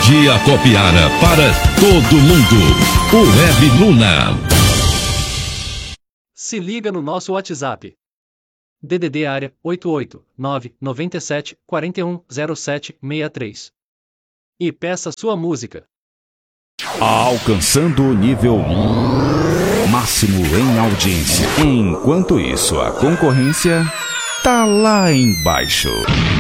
de Acopiara para todo mundo. O Web Luna. Se liga no nosso WhatsApp. DDD área 88997410763. E peça sua música. Alcançando o nível máximo em audiência. Enquanto isso, a concorrência tá lá embaixo.